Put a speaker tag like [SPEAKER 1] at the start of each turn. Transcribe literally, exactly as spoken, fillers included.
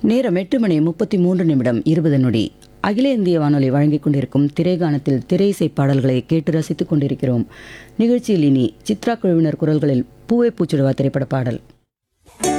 [SPEAKER 1] நேரம் எட்டு மணி முப்பத்தி மூன்று நிமிடம் இருபது நொடி. அகில இந்திய வானொலி வழங்கிக் கொண்டிருக்கும் திரைகானத்தில் திரை இசை பாடல்களை கேட்டு ரசித்துக் கொண்டிருக்கிறோம். நிகழ்ச்சியில் இனி சித்ரா குழுவினர் குரல்களில் பூவே பூச்சுடுவா திரைப்பட பாடல்.